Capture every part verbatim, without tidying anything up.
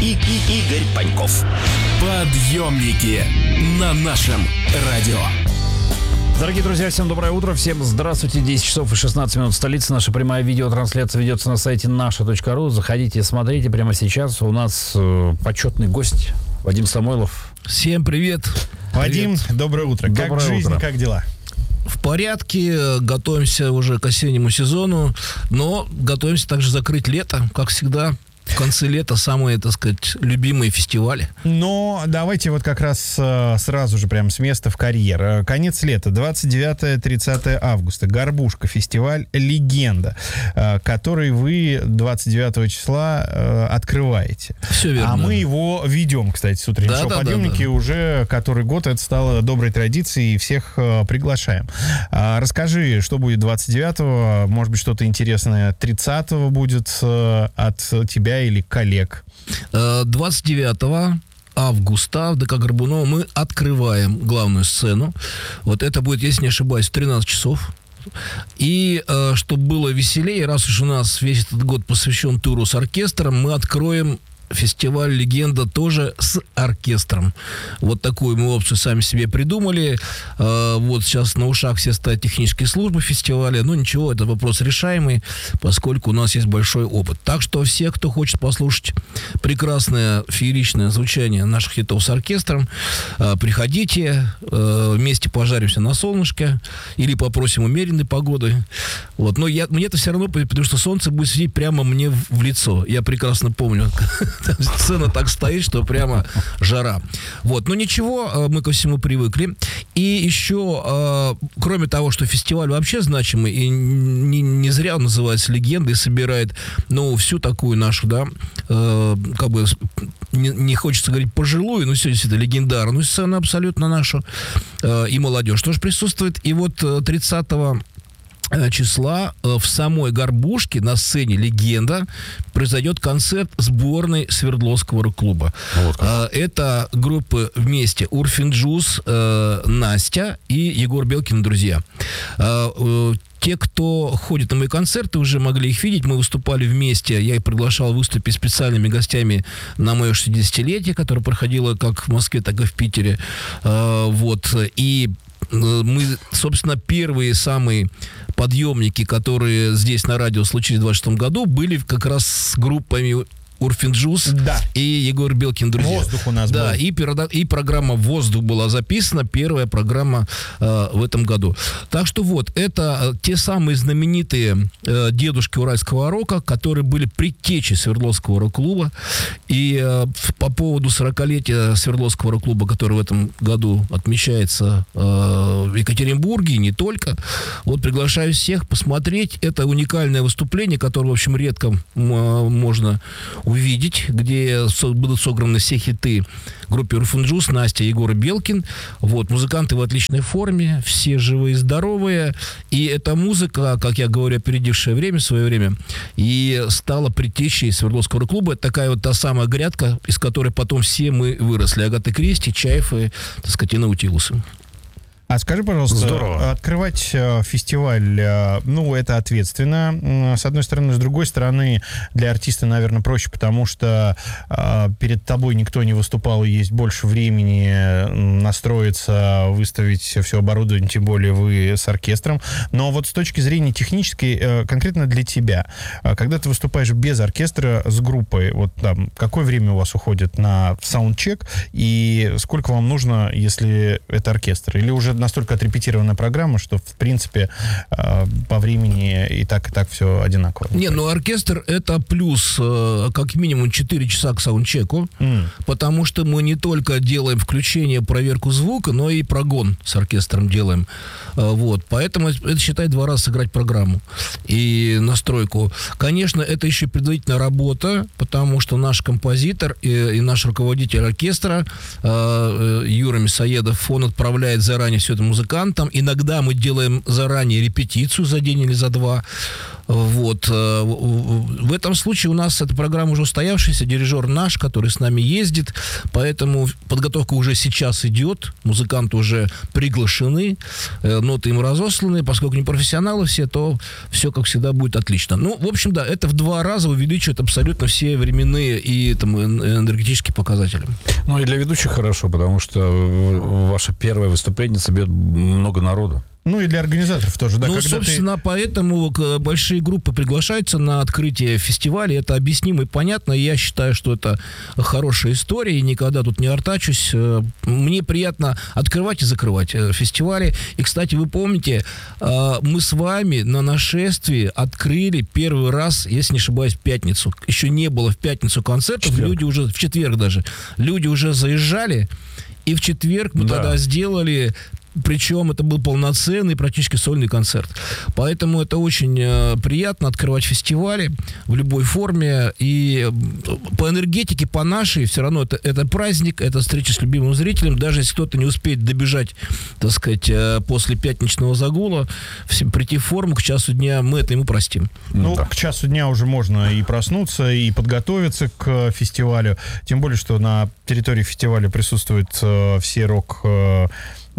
и, и Игорь Паньков. Подъемники на нашем радио. Дорогие друзья, всем доброе утро, всем здравствуйте. десять часов и шестнадцать минут в столице. Наша прямая видеотрансляция ведется на сайте наша точка ру. Заходите, смотрите прямо сейчас. У нас э, почетный гость Вадим Самойлов. Всем привет. Вадим, привет. Доброе утро. Доброе как жизнь, утро. Как дела? В порядке, готовимся уже к осеннему сезону, но готовимся также закрыть лето, как всегда. В конце лета самые, так сказать, любимые фестивали. Но давайте вот как раз э, сразу же прям с места в карьер. Конец лета, двадцать девятое - тридцатое августа. Горбушка, фестиваль «Легенда», э, который вы двадцать девятого числа э, открываете. Все верно. А мы его ведем, кстати, с утреннего да, шоу да, «Подъемники» да, да. уже который год. Это стало доброй традицией, и всех э, приглашаем. А, расскажи, что будет двадцать девятого, может быть, что-то интересное тридцатого будет э, от тебя или коллег? двадцать девятого августа в ДК Горбунова мы открываем главную сцену. Вот это будет, если не ошибаюсь, в тринадцать часов. И э, чтобы было веселее, раз уж у нас весь этот год посвящен туру с оркестром, мы откроем фестиваль «Легенда» тоже с оркестром. Вот такую мы опцию сами себе придумали. Э, вот сейчас на ушах все стоят технические службы фестиваля. Но ничего, это вопрос решаемый, поскольку у нас есть большой опыт. Так что все, кто хочет послушать прекрасное фееричное звучание наших хитов с оркестром, э, приходите, э, вместе пожаримся на солнышке или попросим умеренной погоды. Вот. Но я, мне это все равно, потому что солнце будет светить прямо мне в, в лицо. Я прекрасно помню, сцена так стоит, что прямо жара. Вот. Но ничего, мы ко всему привыкли. И еще, кроме того, что фестиваль вообще значимый, и не, не зря он называется «Легенда» и собирает, ну, всю такую нашу, да, как бы, не, не хочется говорить пожилую, но все действительно легендарную сцену абсолютно нашу, и молодежь тоже присутствует. И вот тридцатого числа в самой Горбушке на сцене «Легенда» произойдет концерт сборной Свердловского рок-клуба. Вот это группы вместе Урфин Джюс, Настя и Егор Белкин, друзья. Те, кто ходит на мои концерты, уже могли их видеть. Мы выступали вместе. Я их приглашал выступить специальными гостями на мое шестидесятилетие, которое проходило как в Москве, так и в Питере. Вот. И мы, собственно, первые самые подъемники, которые здесь на радио случились в двадцать шестом году, были как раз с группами Урфин Джюс, да, и Егор Белкин, друзья. «Воздух» у нас да, был. И, и программа «Воздух» была записана, первая программа э, в этом году. Так что вот, это э, те самые знаменитые э, дедушки уральского рока, которые были предтечей Свердловского рок-клуба. И э, по поводу сорокалетия Свердловского рок-клуба, который в этом году отмечается э, в Екатеринбурге, и не только, вот приглашаю всех посмотреть. Это уникальное выступление, которое, в общем, редко м- можно увидеть, где со, будут собраны все хиты группы Урфин Джюс, Настя, Егор Белкин. Вот, музыканты в отличной форме, все живые и здоровые. И эта музыка, как я говорю, опередившая время, свое время, и стала предтечей Свердловского рок-клуба. Это такая вот та самая грядка, из которой потом все мы выросли. Агата Кристи, Чайф и, так сказать, и Наутилусы. А скажи, пожалуйста, Здорово. Открывать э, фестиваль, э, ну, это ответственно, э, с одной стороны, с другой стороны, для артиста, наверное, проще, потому что э, перед тобой никто не выступал, и есть больше времени настроиться, выставить все оборудование, тем более вы с оркестром. Но вот с точки зрения технической, э, конкретно для тебя, э, когда ты выступаешь без оркестра с группой, вот там, какое время у вас уходит на саундчек, и сколько вам нужно, если это оркестр? Или уже настолько отрепетированная программа, что, в принципе, э, по времени и так, и так все одинаково. Не, ну оркестр это плюс э, как минимум четыре часа к саундчеку, mm. потому что мы не только делаем включение, проверку звука, но и прогон с оркестром делаем. Э, вот, поэтому это, считай, два раза сыграть программу и настройку. Конечно, это еще предварительная работа, потому что наш композитор и, и наш руководитель оркестра э, Юра Мясоедов, он отправляет заранее все это музыкантам. Иногда мы делаем заранее репетицию за день или за два. Вот. В этом случае у нас эта программа уже устоявшаяся, дирижер наш, который с нами ездит, поэтому подготовка уже сейчас идет, музыканты уже приглашены, ноты им разосланы, поскольку не профессионалы все, то все, как всегда, будет отлично. Ну, в общем, да, это в два раза увеличивает абсолютно все временные и там, энергетические показатели. Ну, и для ведущих хорошо, потому что ваше первое выступление соберет много народу. Ну и для организаторов тоже, да. Ну, когда собственно, ты... поэтому большие группы приглашаются на открытие фестиваля. Это объяснимо и понятно. Я считаю, что это хорошая история. И никогда тут не артачусь. Мне приятно открывать и закрывать фестивали. И, кстати, вы помните, мы с вами на нашествии открыли первый раз, если не ошибаюсь, в пятницу. Еще не было в пятницу концертов. Четверг. Люди уже, в четверг даже. Люди уже заезжали. И в четверг мы да. тогда сделали... Причем это был полноценный, практически сольный концерт. Поэтому это очень э, приятно открывать фестивали в любой форме. И по энергетике, по нашей, все равно это, это праздник, это встреча с любимым зрителем. Даже если кто-то не успеет добежать, так сказать, э, после пятничного загула, всем прийти в форму к часу дня, мы это ему простим. Ну, да. к часу дня уже можно и проснуться, и подготовиться к фестивалю. Тем более, что на территории фестиваля присутствуют э, все рок... Э,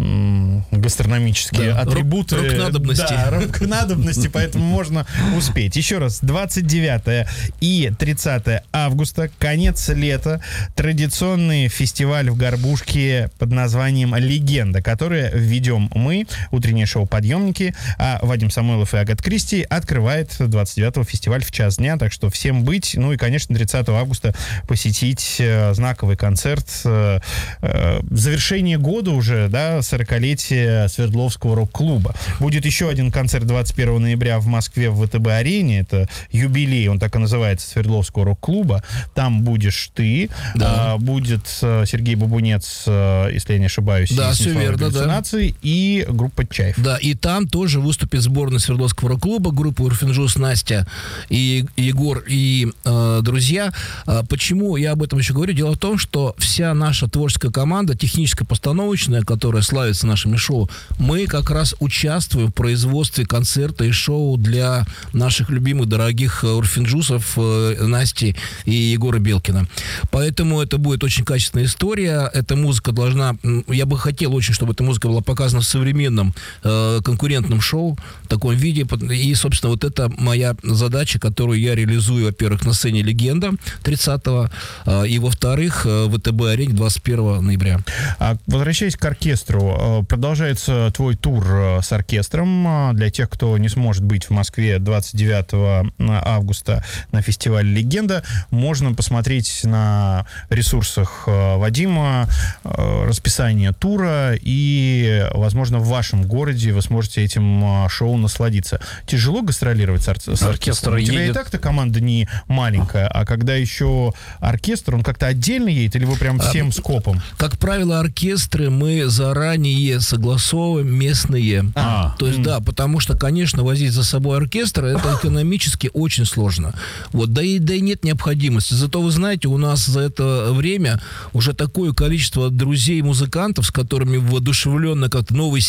гастрономические да, атрибуты. Рок-надобности. Да, рок-надобности, поэтому можно успеть. Еще раз, двадцать девятое и тридцатое августа, конец лета, традиционный фестиваль в Горбушке под названием «Легенда», который ведем мы, утреннее шоу «Подъемники», а Вадим Самойлов и Агата Кристи открывает двадцать девятого фестиваль в час дня, так что всем быть, ну и, конечно, тридцатого августа посетить э, знаковый концерт, э, э, завершение года уже, да, сорокалетие Свердловского рок-клуба. Будет еще один концерт двадцать первого ноября в Москве в ВТБ-арене. Это юбилей, он так и называется, Свердловского рок-клуба. Там будешь ты, да. а, будет а, Сергей Бабунец, а, если я не ошибаюсь, да, все верно, да. и группа Чайф. Да, и там тоже выступит сборная Свердловского рок-клуба, группа Урфинджус, Настя и Егор и э, друзья. А, почему я об этом еще говорю? Дело в том, что вся наша творческая команда, техническо-постановочная, которая славится нашими шоу, мы как раз участвуем в производстве концерта и шоу для наших любимых, дорогих Урфинджусов, Насти и Егора Белкина. Поэтому это будет очень качественная история. Эта музыка должна... Я бы хотел очень, чтобы эта музыка была показана в современном э, конкурентном шоу, в таком виде. И, собственно, вот это моя задача, которую я реализую, во-первых, на сцене «Легенда» тридцатого, э, и, во-вторых, в ВТБ-арене двадцать первого ноября. А, возвращаясь к оркестру, продолжается твой тур с оркестром. Для тех, кто не сможет быть в Москве двадцать девятого августа на фестивале «Легенда», можно посмотреть на ресурсах Вадима расписание тура, и, возможно, в вашем городе вы сможете этим шоу насладиться. Тяжело гастролировать с, ор- с оркестром? У тебя едет... и так-то команда не маленькая, а когда еще оркестр, он как-то отдельно едет, или вы прям всем а, скопом? Как правило, оркестры мы заранее согласовываем местные. А, То есть, м- да, потому что, конечно, возить за собой оркестр, это экономически очень сложно. Вот, да и, да и нет необходимости. Зато, вы знаете, у нас за это время уже такое количество друзей-музыкантов, с которыми воодушевленно как-то новый